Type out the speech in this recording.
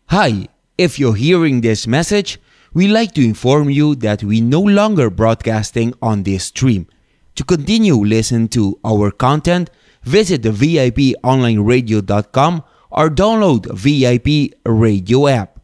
Hi, if you're hearing this message, we'd like to inform you that we no longer broadcasting on this stream. To continue listen to our content, visit the VIPonlineradio.com or download VIP radio app.